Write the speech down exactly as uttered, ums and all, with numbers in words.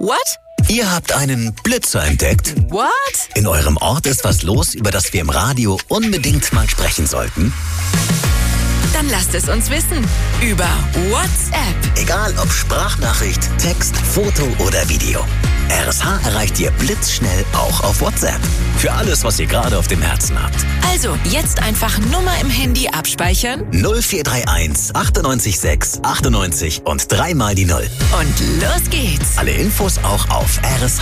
What? Ihr habt einen Blitzer entdeckt. What? In eurem Ort ist was los, über das wir im Radio unbedingt mal sprechen sollten. Dann lasst es uns wissen. Über WhatsApp. Egal ob Sprachnachricht, Text, Foto oder Video. R S H erreicht ihr blitzschnell auch auf WhatsApp. Für alles, was ihr gerade auf dem Herzen habt. Also, jetzt einfach Nummer im Handy abspeichern. null vier drei eins achtundneunzig sechs achtundneunzig und dreimal die Null. Und los geht's. Alle Infos auch auf R S H.